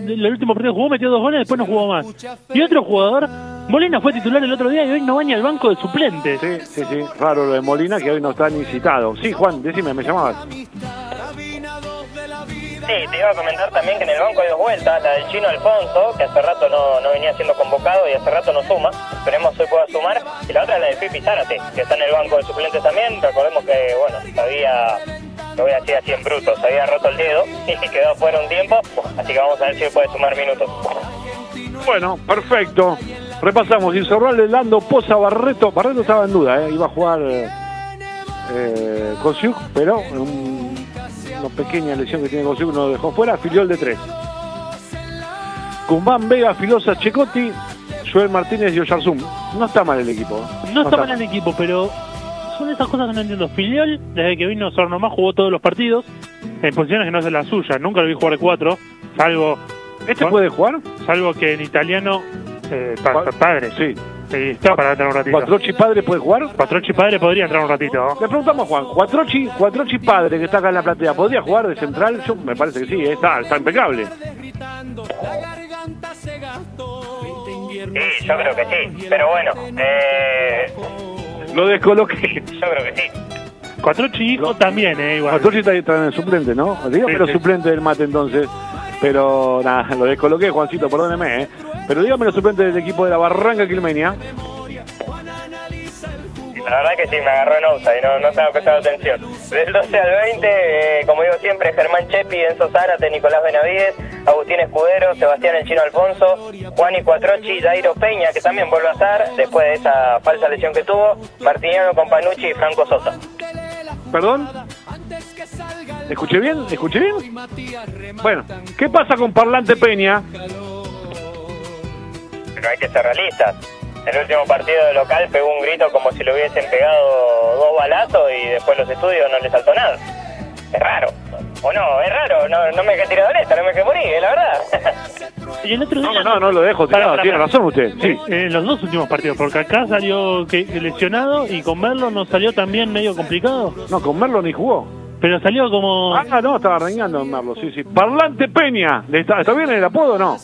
el último partido jugó, metió 2 goles, después no jugó más. Y otro jugador, Molina fue titular el otro día y hoy no va ni al banco de suplentes. Sí, raro lo de Molina, que hoy no está ni citado. Sí, Juan, decime, me llamabas. Sí, te iba a comentar también que en el banco hay 2 vueltas, la del Chino Alfonso, que hace rato no venía siendo convocado y hace rato no suma, esperemos hoy pueda sumar, y la otra es la de Pipi Zárate, que está en el banco de suplentes también. Recordemos que, bueno, lo voy a decir así en bruto, se había roto el dedo y quedó fuera un tiempo, así que vamos a ver si puede sumar minutos. Bueno, perfecto. Repasamos, Insaurralde, Lando, Poza, Barreto estaba en duda, iba a jugar Kosiuk, pero una pequeña lesión que tiene Kosiuk no lo dejó fuera. Filiol de 3. Cumbán, Vega, Filosa, Checotti, Joel Martínez y Oyarzún. No está mal el equipo. No está mal el equipo, pero son esas cosas que no entiendo. Filiol, desde que vino Sornomás, jugó todos los partidos en posiciones que no es la suya. Nunca lo vi jugar de 4, salvo... ¿Este puede jugar? Salvo que en italiano, padre. Sí. Está para entrar un ratito. ¿Cuatrocchi padre puede jugar? Cuatrocchi padre podría entrar un ratito. Le preguntamos a Juan, Cuatrocchi padre, que está acá en la platea, ¿podría jugar de central? Yo me parece que sí, está impecable. Sí, yo creo que sí, pero bueno, lo descoloqué. Yo creo que sí. Cuatrocchi hijo también, igual. Cuatrocchi está en el suplente, ¿no? Dígame los suplentes del mate entonces. Pero nada, lo descoloqué, Juancito, perdóneme, Pero dígame los suplentes del equipo de la Barranca Quilmenia. La verdad que sí, me agarró en offside, no estaba prestando atención. Del 12 al 20, como digo siempre, Germán Chepi, Enzo Zárate, Nicolás Benavides, Agustín Escudero, Sebastián El Chino Alfonso, Juan y Cuatrocchi, Dairo Peña, que también vuelve a estar después de esa falsa lesión que tuvo, Martiniano Companucci y Franco Sosa. ¿Perdón? ¿Escuché bien? Bueno, ¿qué pasa con Parlante Peña? Pero hay que ser realistas. El último partido de local pegó un grito como si le hubiesen pegado 2 balazos y después los estudios no le saltó nada. Es raro. ¿O no? Es raro. No me dejé tirado en esta, no me dejé morir, la verdad. Y el otro día... No lo dejo tirado, tiene razón usted. Sí. En los 2 últimos partidos, porque acá salió lesionado y con Merlo no salió también medio complicado. No, con Merlo ni jugó. Pero salió como... No, estaba rengando en Merlo, sí. Parlante Peña. ¿Está bien el apodo o no?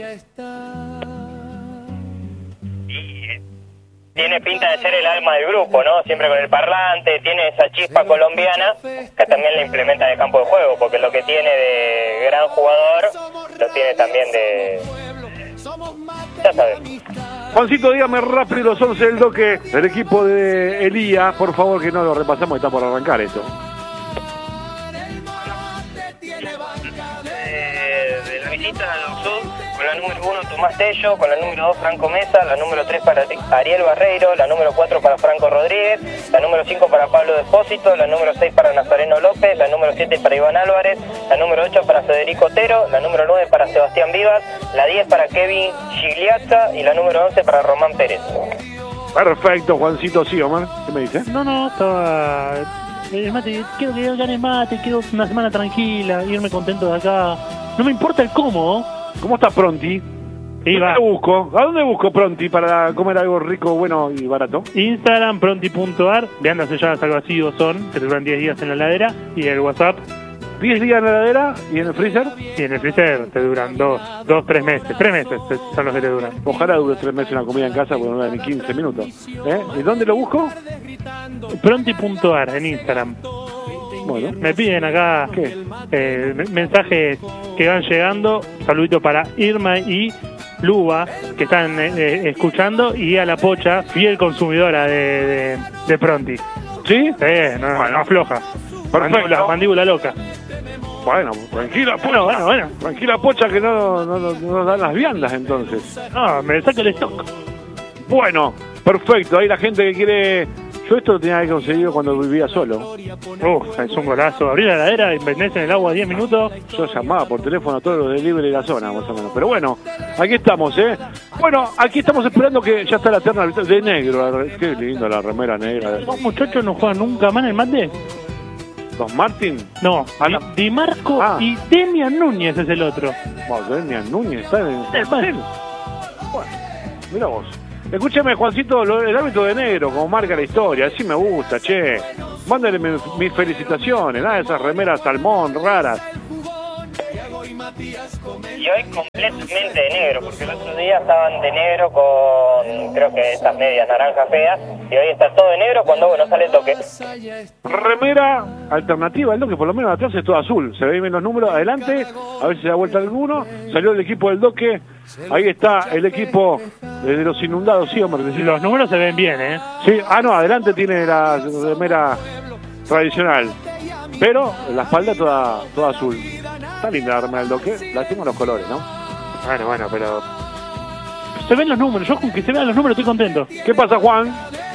Tiene pinta de ser el alma del grupo, ¿no? Siempre con el parlante, tiene esa chispa colombiana que también le implementa en el campo de juego, porque lo que tiene de gran jugador, lo tiene también de... Ya sabes. Juancito, dígame rápido los 11 del doque del equipo de Elías, por favor, que no lo repasamos, está por arrancar esto. De la visita al Sud, con la número 1 Tomás Tello, con la número 2 Franco Mesa, la número 3 para Ariel Barreiro, la número 4 para Franco Rodríguez, la número 5 para Pablo Despósito, la número 6 para Nazareno López, la número 7 para Iván Álvarez, la número 8 para Federico Otero, la número 9 para Sebastián Vivas, la 10 para Kevin Gigliazza y la número 11 para Román Pérez. Perfecto, Juancito, sí, Omar, ¿qué me dice? No, estaba... mate, quiero que gane mate, quiero una semana tranquila, irme contento de acá. No me importa el cómo. ¿Cómo está Pronti? ¿A dónde busco Pronti para comer algo rico, bueno y barato? Instagram, pronti.ar, viandas selladas al vacío son, que duran 10 días en la heladera, y el WhatsApp. 10 días en la heladera y en el freezer. Y en el freezer te duran 3 meses. 3 meses son los que te duran. Ojalá dure 3 meses una comida en casa porque no dura ni 15 minutos. ¿Y dónde lo busco? Pronti.ar en Instagram. Bueno. Me piden acá mensajes que van llegando. Saludito para Irma y Luba, que están escuchando, y a la Pocha, fiel consumidora de Pronti. ¿Sí? No afloja. Perfecto. Mandíbula loca. Bueno, tranquila, Pocha. Bueno. Tranquila, Pocha, que no nos dan las viandas, entonces. No, me saca el stock. Bueno, perfecto. Ahí la gente que quiere... Yo esto lo tenía que conseguido cuando vivía solo. Es un golazo. Abrí la heladera y vendés en el agua 10 minutos. Yo llamaba por teléfono a todos los delivery de la zona, más o menos. Pero bueno, aquí estamos, Bueno, aquí estamos esperando que ya está la terna de negro. Qué lindo la remera negra. ¿Los muchachos no juegan nunca más en el mate? ¿Don Martín? No, Di Marco y Demian Núñez es el otro. Demian Núñez está en el pastel. Bueno, mira vos. Escúchame, Juancito, el árbitro de negro, como marca la historia, así me gusta, che. Mándale mis felicitaciones, nada de esas remeras salmón raras. Y y hoy completamente de negro, porque el otro día estaban de negro con, creo que estas medias naranjas feas, y hoy está todo de negro cuando, bueno, sale el toque. Remera alternativa, el Doque, por lo menos atrás es todo azul. Se ven bien los números, adelante, a ver si se da vuelta alguno. Salió el equipo del Doque, ahí está el equipo de los inundados, sí, hombre. Los números se ven bien, ¿eh? Sí, no, adelante tiene la remera tradicional, pero la espalda toda azul. Está linda la remera del Doque, la tengo los colores, ¿no? Bueno, pero... Se ven los números, yo con que se vean los números estoy contento. ¿Qué pasa, Juan?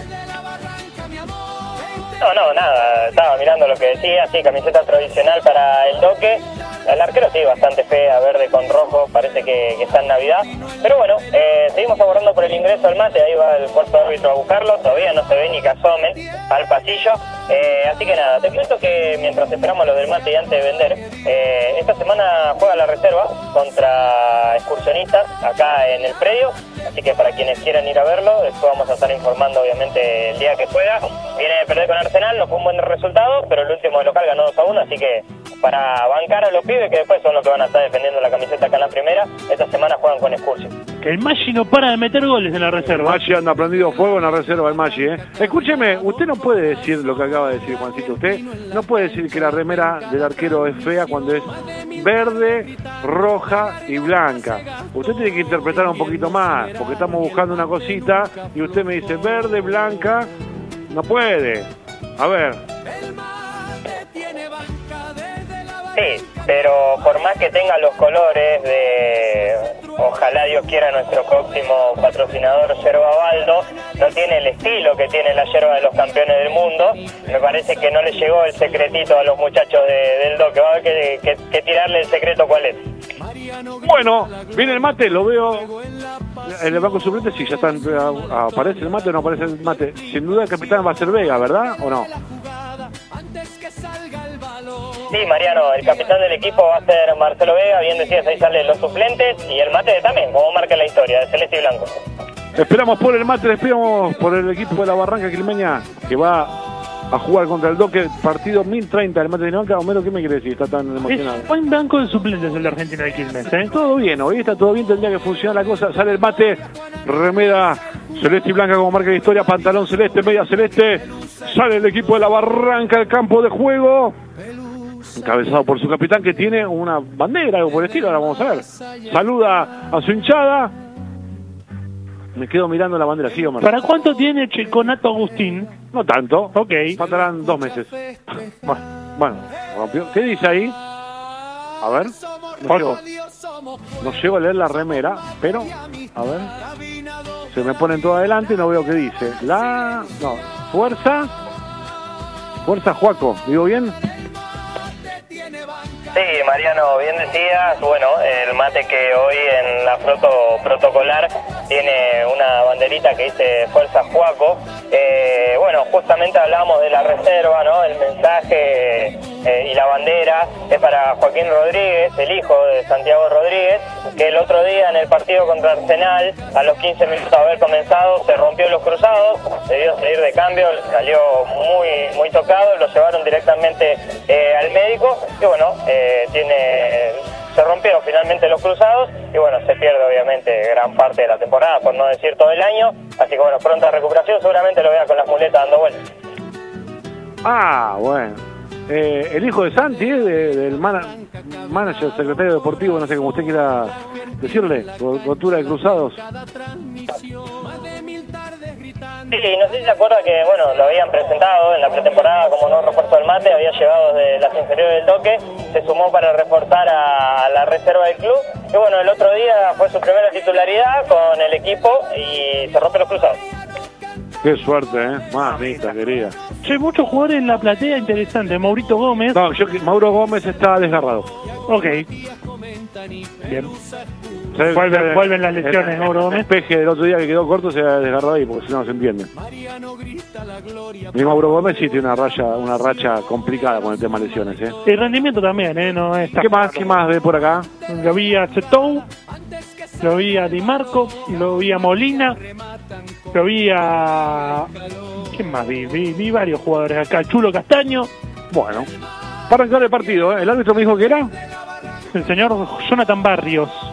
No, nada, estaba mirando lo que decía, sí, camiseta tradicional para el Doque. El arquero sí, bastante fea, verde con rojo, parece que está en Navidad. Pero bueno, seguimos abordando por el ingreso al mate, ahí va el cuarto árbitro a buscarlo, todavía no se ve ni que asomen al pasillo. Así que nada, te cuento que mientras esperamos lo del mate y antes de vender, esta semana juega la reserva contra Excursionistas acá en el predio. Así que para quienes quieran ir a verlo, después vamos a estar informando obviamente el día que juega. Viene de perder con Arsenal, no fue un buen resultado, pero el último de local ganó 2-1, así que para bancar a los pibes que después son los que van a estar defendiendo la camiseta acá en la primera, esta semana juegan con Excursión. Que el Maggi no para de meter goles en la reserva. Maggi anda prendido fuego en la reserva el Maggi, ¿eh? Escúcheme, usted no puede decir lo que acaba de decir Juancito, usted no puede decir que la remera del arquero es fea cuando es verde, roja y blanca. Usted tiene que interpretar un poquito más, porque estamos buscando una cosita y usted me dice verde, blanca, no puede. A ver. Sí, pero por más que tenga los colores de, ojalá Dios quiera, nuestro próximo patrocinador Yerba Baldo, no tiene el estilo que tiene la yerba de los campeones del mundo. Me parece que no le llegó el secretito a los muchachos del Doque. Va a haber que tirarle el secreto cuál es. Bueno, viene el mate, lo veo en el banco suplente, sí, ya están, aparece el mate o no aparece el mate. Sin duda el capitán va a ser Vega, ¿verdad? ¿O no? Sí, Mariano, el capitán del equipo va a ser Marcelo Vega, bien decías, ahí salen los suplentes, y el mate también, como marca la historia, de celeste y blanco. Esperamos por el mate, esperamos por el equipo de la Barranca Quilmeña, que va a jugar contra el Doque, partido 1030 del mate de Banca. Homero, ¿qué me quiere decir? Está tan emocionado. Es buen banco de suplentes el de Argentina de Quilmes, ¿eh? Todo bien, hoy está todo bien, tendría que funcionar la cosa. Sale el mate, remera celeste y blanca como marca de historia, pantalón celeste, media celeste. Sale el equipo de la Barranca al campo de juego, encabezado por su capitán, que tiene una bandera, algo por el estilo. Ahora vamos a ver. Saluda a su hinchada. Me quedo mirando la bandera, sí, Omar. ¿Para cuánto tiene Checonato Agustín? No tanto. Ok. Faltarán 2 meses. Bueno, rompió. ¿Qué dice ahí? A ver. No llego a leer la remera, pero, a ver. Se me ponen todo adelante y no veo qué dice. Fuerza Juaco. ¿Digo bien? Sí, Mariano, bien decías, bueno, el mate que hoy en la foto protocolar tiene una banderita que dice Fuerza Juaco. Bueno, justamente hablábamos de la reserva, ¿no? El mensaje y la bandera es para Joaquín Rodríguez, el hijo de Santiago Rodríguez, que el otro día en el partido contra Arsenal, a los 15 minutos de haber comenzado, se rompió los cruzados, debió salir de cambio, salió muy tocado, lo llevaron directamente al médico y bueno, se rompieron finalmente los cruzados y bueno, se pierde obviamente gran parte de la temporada, por no decir todo el año, así que bueno, pronta recuperación, seguramente lo vea con las muletas dando vueltas. Bueno. El hijo de Santi, del manager, secretario deportivo, no sé cómo usted quiera decirle, rotura de cruzados. Sí, no sé si se acuerda que, bueno, lo habían presentado en la pretemporada como nuevo refuerzo del mate, había llegado de las inferiores del Doque, se sumó para reforzar a la reserva del club, y bueno, el otro día fue su primera titularidad con el equipo y se rompe los cruzados. Qué suerte, mamita querida. Che, muchos jugadores en la platea interesante. Maurito Gómez. No, Mauro Gómez está desgarrado. Ok. Bien. Vuelven las lesiones, Mauro Gómez. El peje del otro día que quedó corto se ha desgarrado ahí, porque si no, no se entiende. Y Mauro Gómez sí tiene una racha complicada con el tema de lesiones, El rendimiento también, no está. ¿Qué más ve por acá? Lo vi a Cetou, lo vi a Di Marco, lo vi a Molina, lo vi a... ¿Quién más vi? Vi varios jugadores acá. Chulo Castaño. Bueno, para arrancar el partido, ¿el árbitro me dijo que era? El señor Jonathan Barrios.